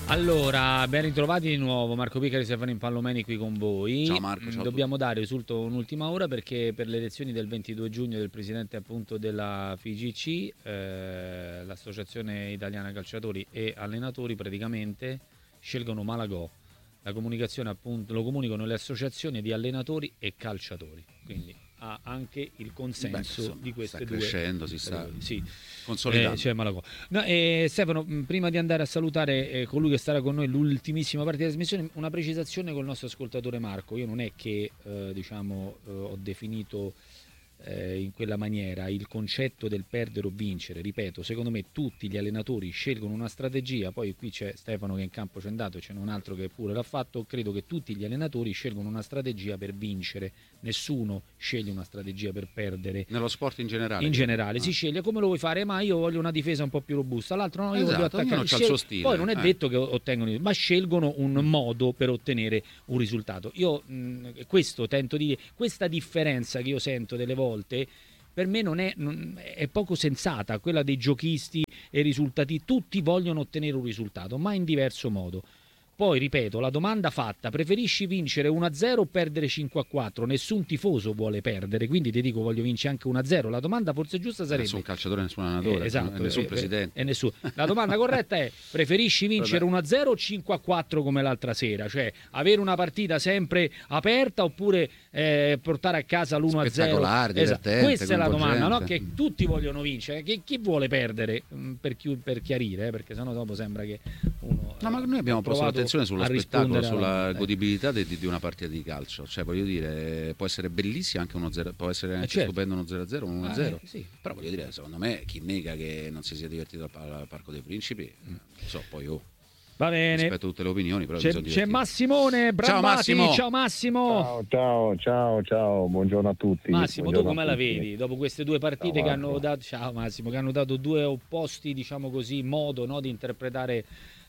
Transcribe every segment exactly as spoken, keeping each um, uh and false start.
Allora, ben ritrovati di nuovo, Marco Picari e Stefano Impallomeni qui con voi. Ciao Marco, ciao. Dobbiamo dare subito un'ultima ora perché per le elezioni del ventidue giugno del presidente appunto della F I G C, eh, l'Associazione Italiana Calciatori e Allenatori praticamente scelgono Malagò. La comunicazione appunto lo comunicano le associazioni di allenatori e calciatori, quindi ha anche il consenso Beh, insomma, di queste sta due crescendo, si sta sì. consolidando. Eh, cioè Malagò. No, eh, Stefano, prima di andare a salutare eh, colui che starà con noi l'ultimissima parte di trasmissione, una precisazione col nostro ascoltatore Marco. Io non è che eh, diciamo eh, ho definito eh, in quella maniera il concetto del perdere o vincere. Ripeto, secondo me tutti gli allenatori scelgono una strategia, poi qui c'è Stefano che in campo c'è andato, c'è un altro che pure l'ha fatto. Credo che tutti gli allenatori scelgono una strategia per vincere, nessuno sceglie una strategia per perdere. Nello sport in generale? In generale, ah. si sceglie come lo vuoi fare, ma io voglio una difesa un po' più robusta, l'altro no, io esatto, voglio attaccare. C'ha il suo stile. Poi non è eh. detto che ottengono, ma scelgono un modo per ottenere un risultato. Io mh, questo tento di dire, questa differenza che io sento delle volte per me non è, non, è poco sensata, quella dei giochisti e risultati. Tutti vogliono ottenere un risultato, ma in diverso modo. Poi, ripeto, la domanda fatta, preferisci vincere uno a zero o perdere cinque a quattro? Nessun tifoso vuole perdere, quindi ti dico voglio vincere anche uno a zero. La domanda forse giusta sarebbe... Nessun calciatore, nessun allenatore, eh, esatto, nessun eh, presidente. Eh, nessun. La domanda corretta è, preferisci vincere uno a zero o cinque a quattro come l'altra sera? Cioè, avere una partita sempre aperta oppure eh, portare a casa l'uno a zero? Spettacolare, divertente, esatto. Questa è la domanda, no? gente. Che tutti vogliono vincere. Che, chi vuole perdere? Per, chi, per chiarire, eh, perché sennò dopo sembra che uno... No, ma noi abbiamo posto l'attenzione sullo spettacolo, sulla alla... godibilità di, di una partita di calcio. Cioè, voglio dire, può essere bellissima anche uno zero, può essere anche eh certo. stupendo uno zero a zero, uno a zero. Ah, eh, sì. Però voglio dire, secondo me, chi nega che non si sia divertito al, al Parco dei Principi, mm. non so, poi oh. Va bene. Rispetto a tutte le opinioni, però c'è, c'è Massimone Brambati. Ciao Massimo. Ciao Massimo. Ciao, ciao, ciao, ciao, buongiorno a tutti. Massimo, buongiorno tu come la vedi dopo queste due partite ciao, che hanno dato, ciao Massimo, che hanno dato due opposti, diciamo così, modo, no, di interpretare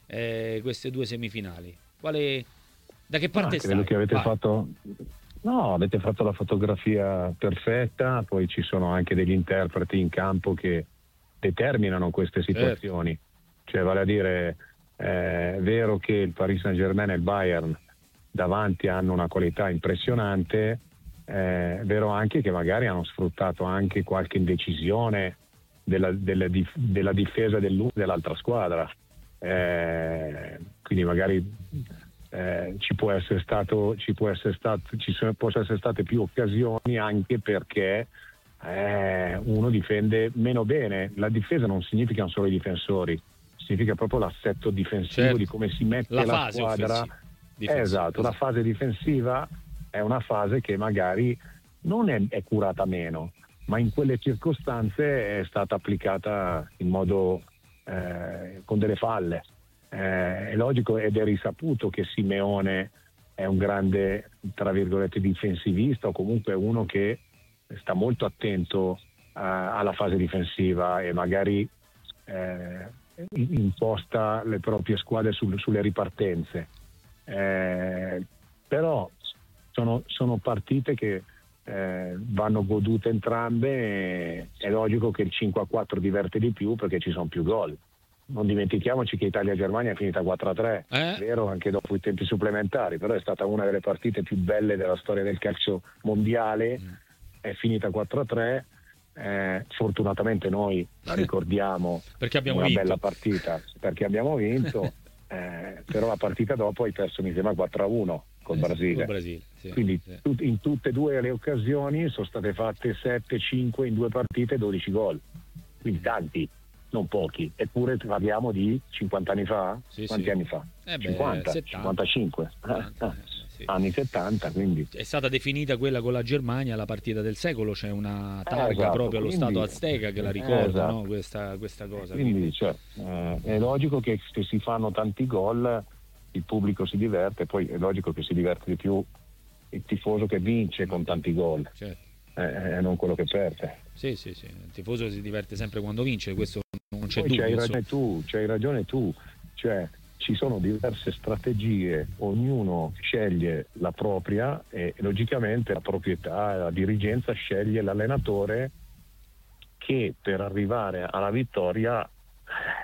eh, queste due semifinali? Quale, da che parte ah, stai? Credo che avete Vai. fatto no, avete fatto la fotografia perfetta, poi ci sono anche degli interpreti in campo che determinano queste situazioni. Certo. Cioè, vale a dire, eh, è vero che il Paris Saint-Germain e il Bayern davanti hanno una qualità impressionante, eh, è vero anche che magari hanno sfruttato anche qualche indecisione della, della, dif- della difesa dell'una e dell'altra squadra. Eh, quindi magari eh, ci può essere stato ci può essere stato ci sono, possono essere state più occasioni anche perché eh, uno difende meno bene. La difesa non significa solo i difensori, significa proprio l'assetto difensivo, certo. Di come si mette la, la squadra. Eh, esatto, la fase difensiva è una fase che magari non è, è curata meno, ma in quelle circostanze è stata applicata in modo Eh, con delle falle. Eh, è logico ed è risaputo che Simeone è un grande, tra virgolette, difensivista, o comunque uno che sta molto attento eh, alla fase difensiva e magari eh, imposta le proprie squadre sul, sulle ripartenze. Eh, però sono, sono partite che Eh, vanno godute entrambe e è logico che il cinque a quattro diverte di più perché ci sono più gol. Non dimentichiamoci che Italia-Germania è finita quattro a tre, eh? vero, anche dopo i tempi supplementari, però è stata una delle partite più belle della storia del calcio mondiale. Mm. È finita quattro a tre, eh, fortunatamente noi la ricordiamo perché abbiamo una vinto. bella partita perché abbiamo vinto, eh, però la partita dopo hai perso mi sembra quattro a uno col Brasile, col Brasile sì, quindi sì. Tut- in tutte e due le occasioni sono state fatte sette cinque in due partite, dodici gol, quindi tanti, non pochi, eppure parliamo di cinquanta anni fa, sì, quanti sì. anni fa? Eh beh, cinquanta, settanta. cinquantacinque settanta, eh, sì. Anni settanta, quindi è stata definita quella con la Germania la partita del secolo, c'è una targa eh, esatto, proprio allo quindi, stato azteca che la ricorda, eh, esatto. no? questa, questa cosa quindi, quindi. Cioè, eh, è logico che se si fanno tanti gol il pubblico si diverte, poi è logico che si diverte di più il tifoso che vince con tanti gol, certo. eh, eh, non quello che perde. Sì, sì, sì, il tifoso si diverte sempre quando vince, questo non c'è poi dubbio. C'hai ragione tu, c'hai ragione tu, cioè ci sono diverse strategie, ognuno sceglie la propria e logicamente la proprietà, la dirigenza sceglie l'allenatore che per arrivare alla vittoria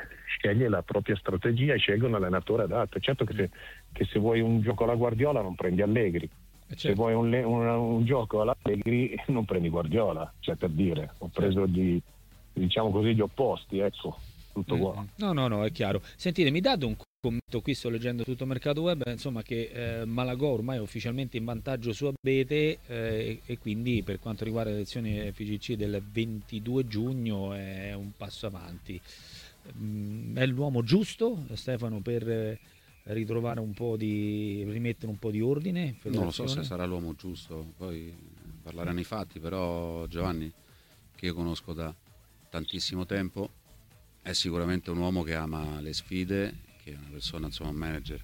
sceglie la propria strategia e sceglie un allenatore adatto. Certo che se, che se vuoi un gioco alla Guardiola non prendi Allegri, certo. Se vuoi un, un, un gioco alla Allegri non prendi Guardiola, cioè per dire, ho preso gli, diciamo così, gli opposti, ecco, tutto qua. Mm-hmm. No, no, no, è chiaro. Sentite, mi date un commento, qui sto leggendo tutto Mercato Web, insomma che eh, Malagò ormai è ufficialmente in vantaggio su Abete eh, e, e quindi per quanto riguarda le elezioni F G C del ventidue giugno è un passo avanti. Mm, è l'uomo giusto, Stefano, per eh, ritrovare un po' di rimettere un po' di ordine? Non lo so se sarà l'uomo giusto, poi parleranno i fatti, però Giovanni, che io conosco da tantissimo tempo, è sicuramente un uomo che ama le sfide, che è una persona, insomma, un manager,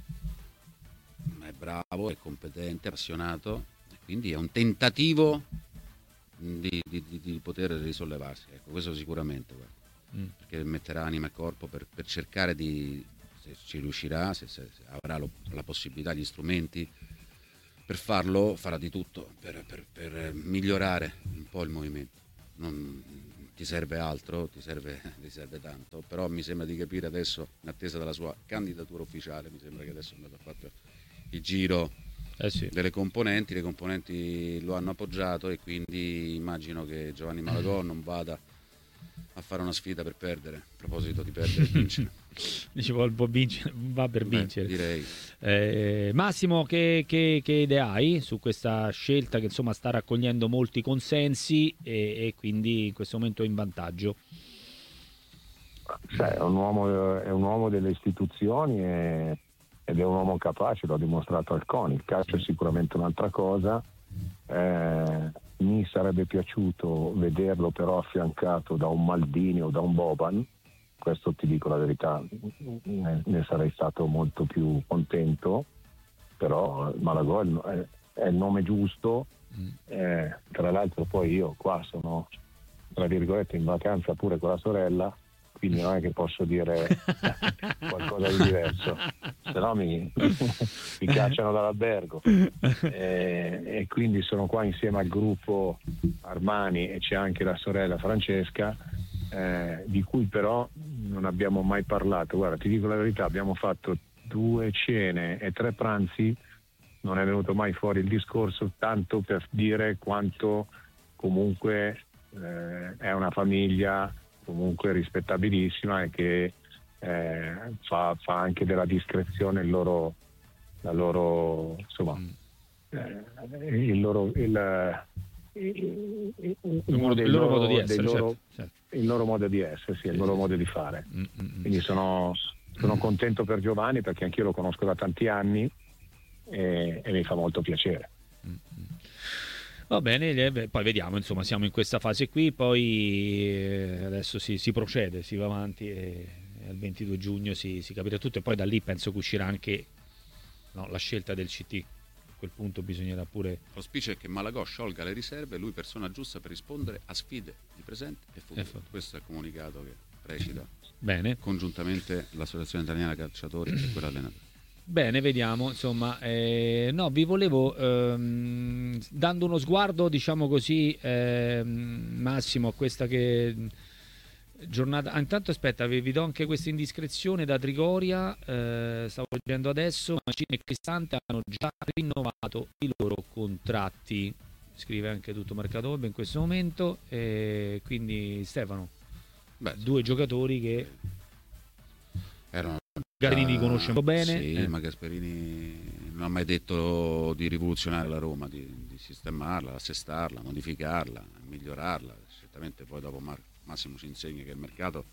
è bravo, è competente, appassionato, e quindi è un tentativo di, di, di poter risollevarsi, ecco, questo sicuramente, guarda, mm. perché metterà anima e corpo per, per cercare di, se ci riuscirà, se, se avrà lo, la possibilità, gli strumenti per farlo, farà di tutto per, per, per migliorare un po' il movimento. Non, ti serve altro, ti serve, ti serve tanto, però mi sembra di capire adesso, in attesa della sua candidatura ufficiale, mi sembra che adesso è andato a fare il giro eh sì. delle componenti, le componenti lo hanno appoggiato e quindi immagino che Giovanni Malagò non vada a fare una sfida per perdere, a proposito di perdere e vincere. Dicevo, può vincere, va per vincere. Beh, direi. Eh, Massimo, che, che, che idea hai su questa scelta che insomma sta raccogliendo molti consensi e, e quindi in questo momento è in vantaggio? Cioè, è, un uomo, è un uomo delle istituzioni e, ed è un uomo capace, l'ho dimostrato al CONI. Il calcio è sicuramente un'altra cosa. Eh, mi sarebbe piaciuto vederlo però affiancato da un Maldini o da un Boban, questo ti dico la verità, ne, ne sarei stato molto più contento, però Malagò è, è, è il nome giusto. Eh, tra l'altro poi io qua sono tra virgolette in vacanza pure con la sorella, quindi non è che posso dire qualcosa di diverso, se no mi, mi cacciano dall'albergo, e, e quindi sono qua insieme al gruppo Armani e c'è anche la sorella Francesca, eh, di cui però non abbiamo mai parlato. Guarda, ti dico la verità, abbiamo fatto due cene e tre pranzi, non è venuto mai fuori il discorso, tanto per dire quanto comunque eh, è una famiglia comunque rispettabilissima e che eh, fa, fa anche della discrezione il loro, la loro, insomma, mm. eh, il loro, il, il, il, uno dei il loro loro, modo di essere, dei loro, certo, certo. il loro modo di essere, sì, il loro modo di fare. Mm-hmm. Quindi sono, sono contento per Giovanni perché anch'io lo conosco da tanti anni e, e mi fa molto piacere. Mm-hmm. Va bene, poi vediamo, insomma, siamo in questa fase qui, poi adesso si, si procede, si va avanti e, e al ventidue giugno si, si capirà tutto e poi da lì penso che uscirà anche no, la scelta del C T. A quel punto bisognerà pure... L'auspicio è che Malagò sciolga le riserve e lui persona giusta per rispondere a sfide di presente e futuro. E questo è il comunicato che recita bene. Congiuntamente l'Associazione Italiana Calciatori e quella allenatore. Bene, vediamo, insomma, eh, no, vi volevo, ehm, dando uno sguardo, diciamo così, ehm, Massimo, a questa che giornata, ah, intanto aspetta, vi, vi do anche questa indiscrezione da Trigoria, eh, stavo leggendo adesso, Mancini e Cristante hanno già rinnovato i loro contratti, scrive anche tutto Mercato Web in questo momento, e quindi Stefano, Beh, due giocatori che... erano Gasperini conosce un po' bene. Sì, eh. ma Gasperini non ha mai detto di rivoluzionare la Roma, di, di sistemarla, assestarla, modificarla, migliorarla. Certamente poi dopo Mar- Massimo ci insegna che il mercato,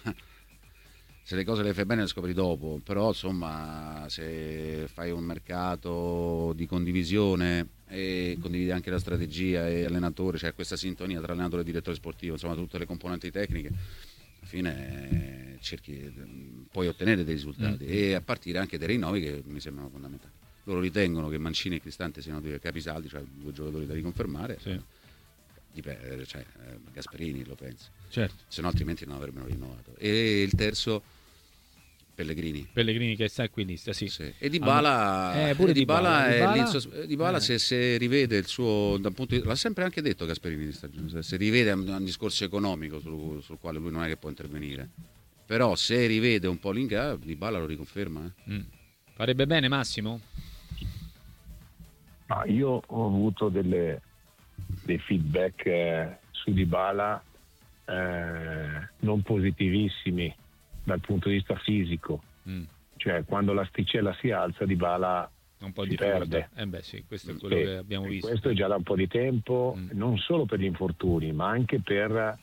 se le cose le fai bene le scopri dopo, però insomma se fai un mercato di condivisione e condividi anche la strategia e allenatore, c'è cioè questa sintonia tra allenatore e direttore sportivo, insomma tutte le componenti tecniche, alla fine cerchi, puoi ottenere dei risultati mm. e a partire anche dai rinnovi che mi sembrano fondamentali. Loro ritengono che Mancini e Cristante siano due capisaldi, cioè due giocatori da riconfermare, sì. Dipende, cioè, Gasperini lo pensa, certo. Se no altrimenti non avrebbero rinnovato. E il terzo Pellegrini Pellegrini che è stanquinista, sì. sì. E Dybala, eh, pure Dybala, Dybala, è Dybala, Dybala eh. se, se rivede il suo da un punto di, l'ha sempre anche detto Gasperini di stagione, se rivede un, un discorso economico sul, sul quale lui non è che può intervenire, però se rivede un po' l'Inga, Dybala lo riconferma. Eh. Mm. Farebbe bene Massimo? Ah, io ho avuto delle, dei feedback eh, su Dybala eh, non positivissimi dal punto di vista fisico, mm. cioè quando l'asticella si alza Dybala un po' si di perde. Eh beh sì, questo è quello e, che abbiamo visto. Questo è già da un po' di tempo, mm. non solo per gli infortuni, ma anche per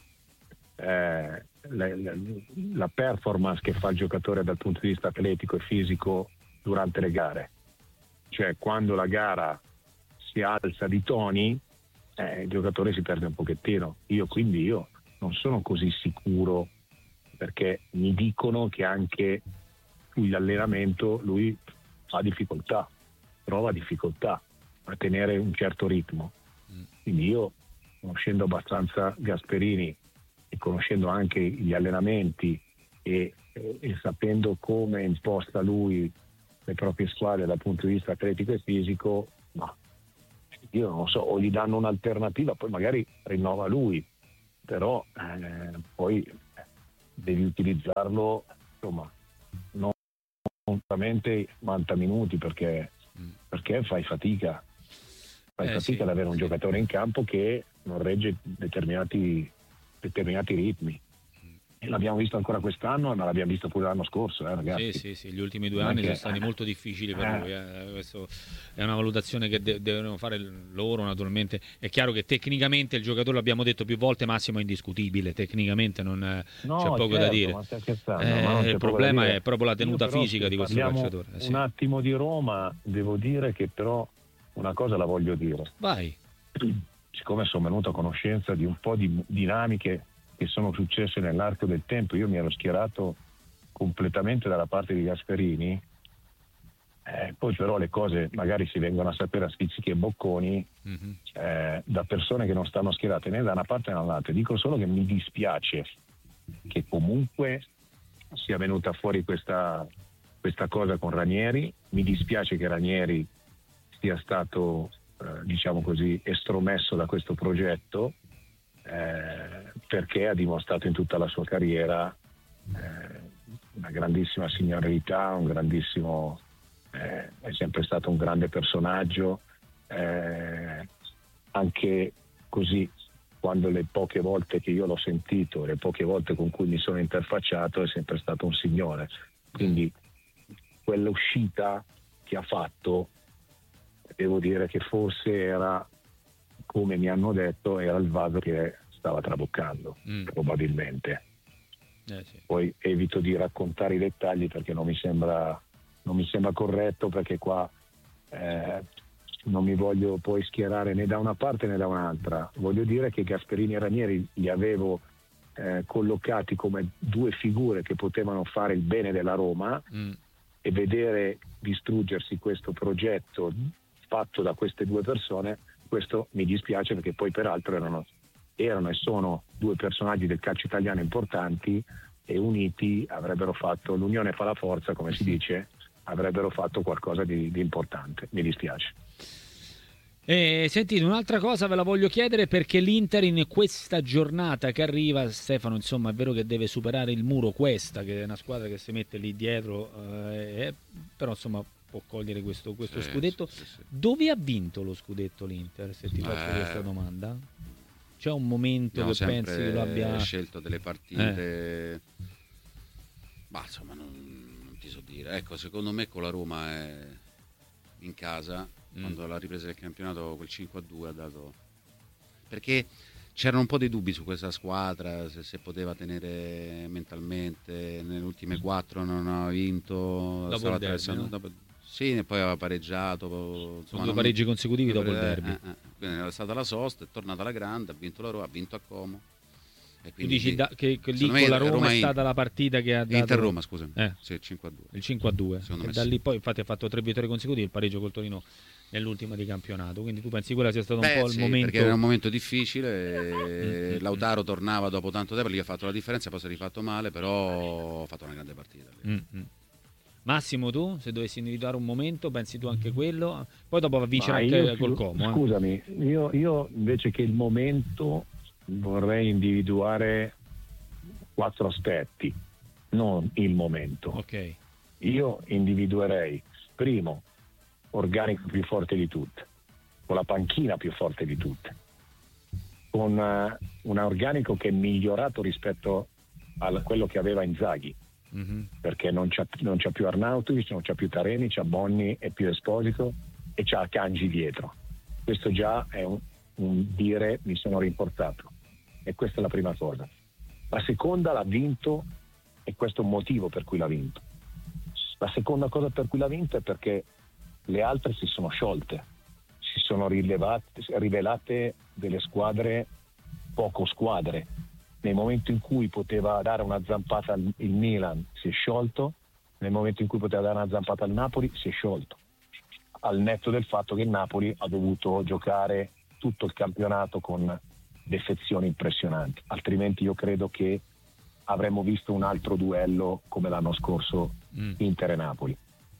eh, la, la, la performance che fa il giocatore dal punto di vista atletico e fisico durante le gare. Cioè quando la gara si alza di toni, eh, il giocatore si perde un pochettino. Io quindi io non sono così sicuro, perché mi dicono che anche sull'allenamento lui fa difficoltà, trova difficoltà a tenere un certo ritmo. Quindi io, conoscendo abbastanza Gasperini e conoscendo anche gli allenamenti e, e, e sapendo come imposta lui le proprie squadre dal punto di vista atletico e fisico, ma io non so, o gli danno un'alternativa, poi magari rinnova lui, però eh, poi devi utilizzarlo, insomma, non solamente novanta minuti, perché, perché fai fatica, fai eh, fatica sì, ad avere un sì. giocatore in campo che non regge determinati, determinati ritmi. E l'abbiamo visto ancora quest'anno, ma l'abbiamo visto pure l'anno scorso, eh, ragazzi. Sì, sì, sì, gli ultimi due Non è anni che- sono stati molto difficili per Eh. lui. Eh. Questo è una valutazione che de- devono fare loro, naturalmente. È chiaro che tecnicamente il giocatore, l'abbiamo detto più volte, Massimo è indiscutibile. Tecnicamente non No, c'è poco certo, da dire. ma stai scherzando, Eh, ma non c'è il poco da problema dire. è proprio la tenuta Io però, fisica se di questo parliamo calciatore. Eh, sì. Un attimo di Roma, devo dire che però una cosa la voglio dire. Vai. Siccome sono venuto a conoscenza di un po' di dinamiche che sono successe nell'arco del tempo, io mi ero schierato completamente dalla parte di Gasperini, eh, poi però le cose magari si vengono a sapere a spizzichi e bocconi Mm-hmm. eh, da persone che non stanno schierate né da una parte né dall'altra. Dico solo che mi dispiace che comunque sia venuta fuori questa, questa cosa con Ranieri, mi dispiace che Ranieri sia stato eh, diciamo così estromesso da questo progetto, eh, perché ha dimostrato in tutta la sua carriera eh, una grandissima signorilità, un grandissimo eh, è sempre stato un grande personaggio, eh, anche così quando le poche volte che io l'ho sentito, le poche volte con cui mi sono interfacciato, è sempre stato un signore. Quindi quell'uscita che ha fatto, devo dire che forse era, come mi hanno detto, era il vaso che stava traboccando, mm. probabilmente. Eh, sì. Poi evito di raccontare i dettagli perché non mi sembra, non mi sembra corretto, perché qua eh, non mi voglio poi schierare né da una parte né da un'altra. Voglio dire che Gasperini e Ranieri li avevo eh, collocati come due figure che potevano fare il bene della Roma, mm. e vedere distruggersi questo progetto fatto da queste due persone, questo mi dispiace, perché poi peraltro erano, erano e sono due personaggi del calcio italiano importanti, e uniti avrebbero fatto, l'unione fa la forza, come si dice, avrebbero fatto qualcosa di, di importante. Mi dispiace. Eh, sentite, un'altra cosa ve la voglio chiedere, perché l'Inter in questa giornata che arriva, Stefano, insomma, è vero che deve superare il muro, questa che è una squadra che si mette lì dietro, eh, però insomma può cogliere questo, questo sì, scudetto. sì, sì. Dove ha vinto lo scudetto l'Inter, se ti faccio eh, questa domanda? C'è un momento che pensi che lo abbia scelto delle partite, eh. ma insomma non, non ti so dire. Ecco, secondo me con la Roma è in casa, mm. quando alla ripresa del campionato quel cinque a due ha dato, perché c'erano un po' dei dubbi su questa squadra, se, se poteva tenere mentalmente. Nelle ultime quattro non aveva vinto, dopo stava il derby, no? dopo, sì, e poi aveva pareggiato, insomma, due non, pareggi consecutivi dopo il eh, derby. eh, eh. Quindi era stata la sosta, è tornata alla grande, ha vinto la Roma, ha vinto a Como. E tu dici da, che, che lì con me la Roma, Roma è stata in... la partita che ha dato Inter-Roma, scusami, eh. sì, il cinque a due. Il cinque a due. Secondo e me da sì. lì poi infatti ha fatto tre vittorie consecutive, il pareggio col Torino nell'ultima di campionato, quindi tu pensi quella sia stato Beh, un po' sì, il momento, perché era un momento difficile, e Lautaro tornava dopo tanto tempo, gli ha fatto la differenza, poi si è rifatto male, però ha fatto una grande partita. Mm-hmm. Massimo, tu se dovessi individuare un momento, pensi tu anche quello? Poi dopo va a vincere Ma anche io, col Como. Scusami, eh. io, io invece che il momento vorrei individuare quattro aspetti. non il momento. Ok. Io individuerei, primo, organico più forte di tutte, con la panchina più forte di tutte, con uh, un organico che è migliorato rispetto a quello che aveva Inzaghi, mm-hmm. perché non c'ha, non c'ha più Arnautovic, non c'ha più Taremi, c'ha Bonni e più Esposito e c'ha Kanji dietro. Questo già è un, un dire mi sono rimportato, e questa è la prima cosa. La seconda, l'ha vinto, e questo è un motivo per cui l'ha vinto. La seconda cosa per cui l'ha vinto è perché le altre si sono sciolte, si sono rilevate, rivelate delle squadre poco squadre. Nel momento in cui poteva dare una zampata al il Milan si è sciolto, nel momento in cui poteva dare una zampata al Napoli si è sciolto, al netto del fatto che il Napoli ha dovuto giocare tutto il campionato con defezioni impressionanti, altrimenti io credo che avremmo visto un altro duello come l'anno scorso mm. Inter e Napoli.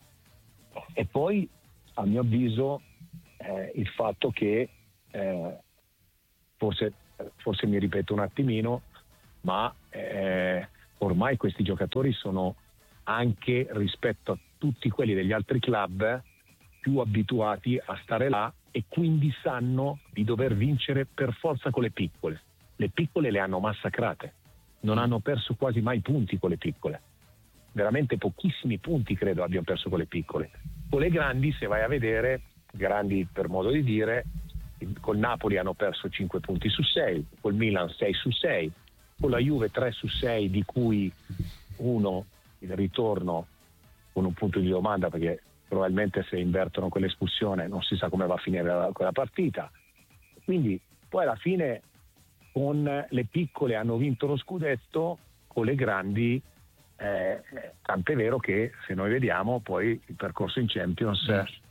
E poi a mio avviso eh, il fatto che eh, forse, forse mi ripeto un attimino, ma eh, ormai questi giocatori sono anche rispetto a tutti quelli degli altri club più abituati a stare là, e quindi sanno di dover vincere per forza con le piccole. Le piccole le hanno massacrate, non hanno perso quasi mai punti con le piccole, veramente pochissimi punti credo abbiano perso con le piccole. Con le grandi, se vai a vedere, grandi per modo di dire, col Napoli hanno perso cinque punti su sei, col Milan sei su sei, con la Juve tre su sei, di cui uno il ritorno con un punto di domanda, perché probabilmente se invertono quell'espulsione non si sa come va a finire la, quella partita. Quindi poi alla fine con le piccole hanno vinto lo scudetto, con le grandi eh, tant'è vero che se noi vediamo poi il percorso in Champions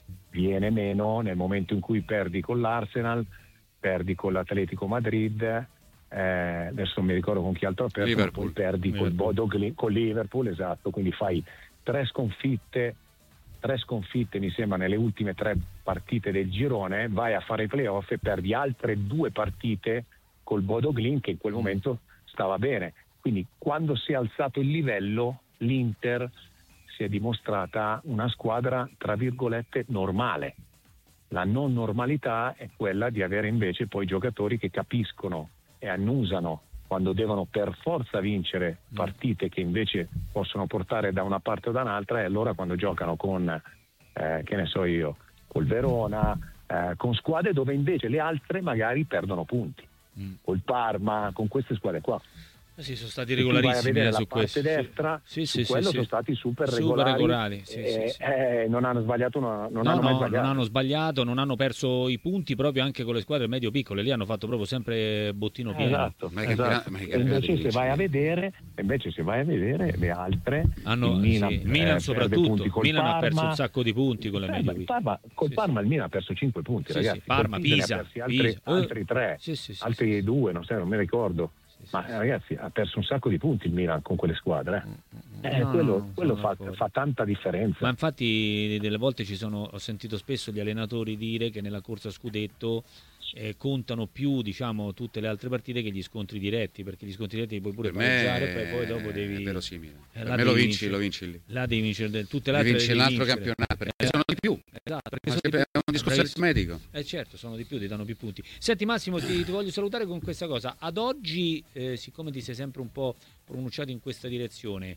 viene meno nel momento in cui perdi con l'Arsenal, perdi con l'Atletico Madrid, eh, adesso non mi ricordo con chi altro ha perso, ma poi perdi col Bodo Glimt, con Liverpool, esatto, quindi fai tre sconfitte tre sconfitte mi sembra nelle ultime tre partite del girone, vai a fare i playoff e perdi altre due partite col Bodo Glimt, che in quel momento stava bene. Quindi quando si è alzato il livello, l'Inter si è dimostrata una squadra tra virgolette normale. La non normalità è quella di avere invece poi giocatori che capiscono e annusano quando devono per forza vincere partite che invece possono portare da una parte o da un'altra, e allora quando giocano con, eh, che ne so io, col Verona, eh, con squadre dove invece le altre magari perdono punti, mm. col Parma, con queste squadre qua. Eh sì, sono stati regolarissimi eh, su su questo. Destra, sì, su sì, quello sì, sono sì. stati super, super regolari, regolari sì, e, sì, sì. Eh, non hanno sbagliato, una, non no, hanno no, mai sbagliato. non hanno sbagliato, non hanno perso i punti proprio anche con le squadre medio piccole, lì hanno fatto proprio sempre bottino pieno. Esatto, ma esatto. Ma e invece se vai a vedere, invece se vai a vedere le altre, hanno, il Milan, sì, eh, Milan soprattutto, il Milan Parma, ha perso un sacco di punti con le eh, medio il piccole. Parma, col sì, Parma sì. il Milan ha perso cinque punti, sì, ragazzi. Sì. Parma, Pisa, Pisa, ne ha persi altri, Pisa. altri tre, sì, sì, sì, altri sì, due, non, so, non mi ricordo. Ma ragazzi, ha perso un sacco di punti il Milan con quelle squadre. Eh, no, quello no, quello fa, fa tanta differenza. Ma infatti delle volte ci sono, ho sentito spesso gli allenatori dire che nella corsa a scudetto eh, contano più, diciamo, tutte le altre partite che gli scontri diretti, perché gli scontri diretti li puoi pure pareggiare, poi, poi dopo devi... È verosimile. Eh, per me lo vinci, lo vinci lì. Là devi vincere, tutte le altre altre vinci l'altro campionato, perché eh, sono di più. Esatto, perché Ma sono di più. È un discorso aritmetico. Eh certo, sono di più, ti danno più punti. Senti Massimo, ti, ti voglio salutare con questa cosa. Ad oggi, eh, siccome ti sei sempre un po' pronunciato in questa direzione,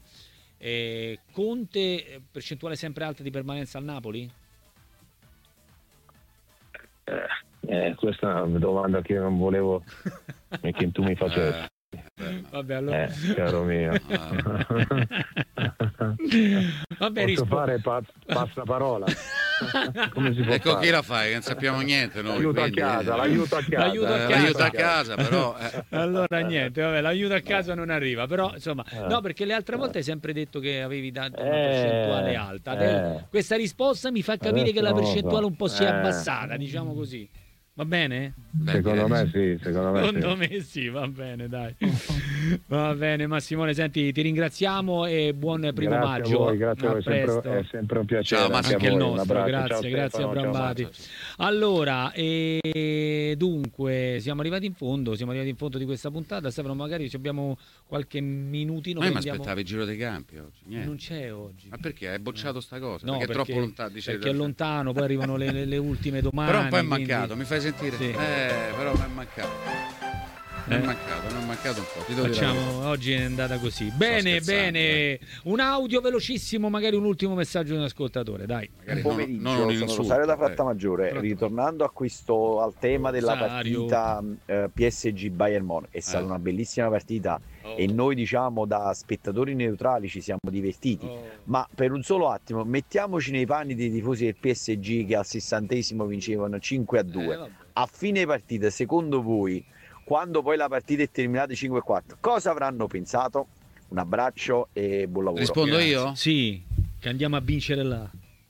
eh, Conte, percentuale sempre alta di permanenza al Napoli? Eh, eh, questa è una domanda che non volevo che tu mi facessi. Eh, Vabbè, allora... eh, caro mio. Vabbè, posso rispo... fare pa- passaparola? Come si può ecco fare? chi la fa, che non sappiamo niente noi, l'aiuto quindi, a casa, eh, l'aiuto a casa, l'aiuto a eh, casa. l'aiuto a casa però eh. allora niente, vabbè, l'aiuto a casa non arriva, però insomma eh. no, perché le altre volte hai sempre detto che avevi dato una Eh, percentuale alta. eh. Questa risposta mi fa capire Adesso che la non lo percentuale so. un po' si è Eh. abbassata, diciamo così. Va bene? Secondo me sì, secondo me Secondo sì. me sì, va bene, dai. Va bene, Massimone, senti, ti ringraziamo e buon primo Grazie maggio. a voi, grazie a voi, presto. sempre, è sempre un piacere. Ciao, ma anche, Anche a il voi. Un nostro, abbraccio. grazie, Ciao, grazie a Stefano, ciao, Brambati. Marco. Allora, e dunque, siamo arrivati in fondo, siamo arrivati in fondo di questa puntata. Stefano, magari ci abbiamo qualche minutino. Ma io mi prendiamo- aspettavo il Giro dei Campi oggi. Niente. Non c'è oggi. Ma perché hai bocciato sta cosa? No, perché, è troppo lontano. Dice perché è lontano, poi arrivano le, le- le ultime domani. Però un po' è quindi- mancato, mi fai sentire? Sì. Eh, però mi è mancato. Mi è Eh. mancato, mi è mancato un po'. Ti devo dire la verità. Facciamo, oggi è andata così. Bene, scherzando, bene. Un audio velocissimo, magari un ultimo messaggio di un ascoltatore, dai. Magari Buon non- pomeriggio, non un sono insulto, Rosario da eh. Frattamaggiore. Pronto. Ritornando a questo, al tema della Rosario. partita eh, P S G Bayern Monaco, è stata Eh. una bellissima partita Oh. e noi diciamo da spettatori neutrali ci siamo divertiti. Oh. Ma per un solo attimo mettiamoci nei panni dei tifosi del P S G che al sessantesimo vincevano cinque a due. Eh, vabbè. A fine partita, secondo voi, quando poi la partita è terminata cinque a quattro, cosa avranno pensato? Un abbraccio e buon lavoro. Rispondo Grazie. io? Sì, che andiamo a vincere là.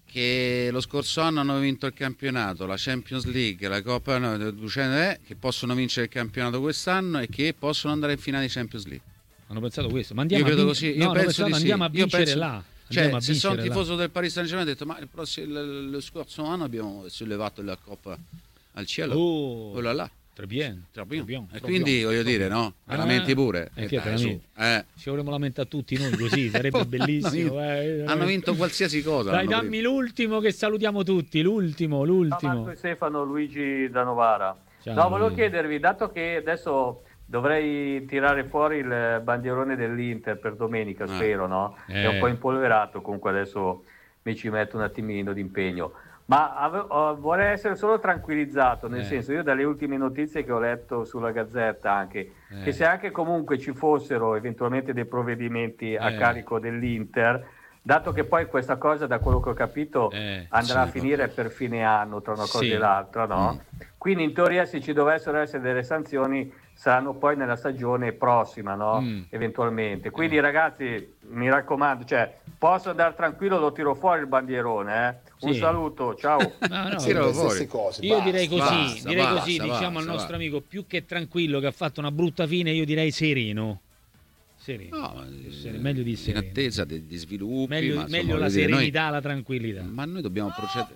Che lo scorso anno hanno vinto il campionato, la Champions League, la Coppa, no, eh, che possono vincere il campionato quest'anno e che possono andare in finale di Champions League. Hanno pensato questo, ma andiamo Io credo a così, vin- io no, hanno penso pensato, di sì. andiamo a Io vincere penso- là. Cioè, Andiamo a se sono vincere là. tifoso del Paris Saint-Germain, ho detto, ma il prossimo- l- lo scorso anno abbiamo sollevato la Coppa al cielo. Oh, Oh là là. très bien, Très très bien. bien, E très quindi bien. voglio dire, no? Ah, Lamenti pure. eh, Eh, che te dai, su. lamenti? Eh. Ci dovremmo lamentare tutti noi così, sarebbe Hanno bellissimo. vinto- eh. Hanno vinto qualsiasi cosa. Dai, hanno dammi vinto. l'ultimo che salutiamo tutti, l'ultimo, Ciao l'ultimo. Marco e Stefano, Luigi da Novara. Ciao, No, volevo Luigi. chiedervi, dato che adesso dovrei tirare fuori il bandierone dell'Inter per domenica, Ah. spero, no? È Eh. un po' impolverato, comunque adesso mi ci metto un attimino d'impegno. Ma ave- oh, vorrei essere solo tranquillizzato, nel Eh. senso, io dalle ultime notizie che ho letto sulla Gazzetta anche, Eh. che se anche comunque ci fossero eventualmente dei provvedimenti a Eh. carico dell'Inter, dato che poi questa cosa, da quello che ho capito, Eh, andrà sì, a finire per fine anno tra una cosa Sì. e l'altra, no? Mm. Quindi in teoria se ci dovessero essere delle sanzioni saranno poi nella stagione prossima, no? Mm. Eventualmente. Quindi ragazzi, mi raccomando, cioè, posso andare tranquillo, lo tiro fuori il bandierone, eh? Un Sì. saluto, ciao. No, no, Tiralo le stesse fuori. cose, io basta. direi così, basta, direi basta, così, basta, diciamo al basta. nostro amico, più che tranquillo che ha fatto una brutta fine, io direi sereno. Sereno. No, ma, Sereno, eh, meglio di in sereno. attesa di, di sviluppi. Meglio, ma, insomma, meglio la voglio dire, serenità, noi- la tranquillità. Ma noi dobbiamo procedere.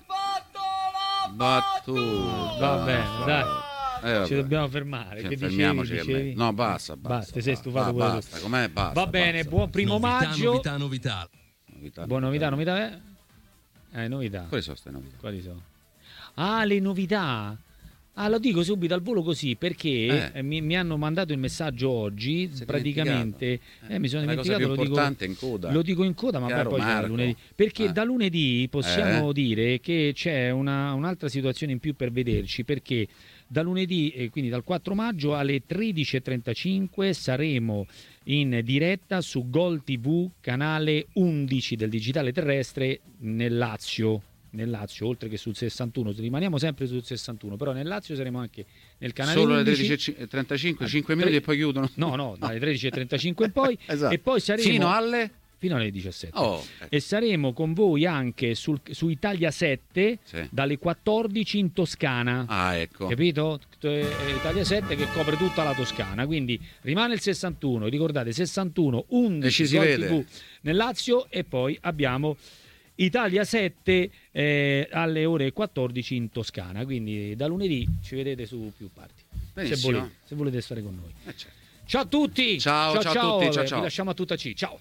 Battuta. Va bene, dai. Eh, vabbè. Ci dobbiamo fermare. Cioè, che fermiamoci dicevi, che me- dicevi? No, basta, basta. Basta, ti sei stufato Va- pure tu. basta, com'è? Basta. Va bene, basta. buon primo novità, maggio. novità, novità. Novità, Buon novità, novità. Eh, eh novità. Quali sono queste novità? Quali sono? Ah, le novità. Ah, lo dico subito al volo così perché Eh. eh, mi, mi hanno mandato il messaggio oggi. Sei praticamente dimenticato? eh, mi sono È la cosa dimenticato. più Lo dico, importante in coda. lo dico in coda, ma Caro poi c'è Marco. lunedì. Perché Eh. da lunedì possiamo Eh. dire che c'è una, un'altra situazione in più per vederci. Perché da lunedì, e quindi dal quattro maggio alle tredici e trentacinque saremo in diretta su Gol tivù, canale undici del digitale terrestre nel Lazio. Nel Lazio, oltre che sul sessantuno, rimaniamo sempre sul sessantuno, però nel Lazio saremo anche nel canale Solo alle undici. tredici e trentacinque, Ah, cinque tre- minuti e poi chiudono. No, no, dalle tredici e trentacinque in poi Esatto. e poi saremo Fino alle... fino alle diciassette. Oh, eh, E saremo con voi anche sul, su Italia sette sì. dalle quattordici in Toscana. Ah, ecco. Capito? Eh, Italia sette che copre tutta la Toscana, quindi rimane il sessantuno, ricordate sessantuno, undici E ci si Gol vede. tivù nel Lazio e poi abbiamo Italia sette eh, alle ore quattordici in Toscana, quindi da lunedì ci vedete su più parti. Se Benissimo. volete, se volete stare con noi. Eh, certo. Ciao a tutti! Ciao, ciao a tutti, ciao, Vi ciao. lasciamo a tutta C. Ciao!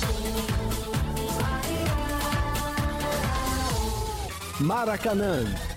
Maracanã,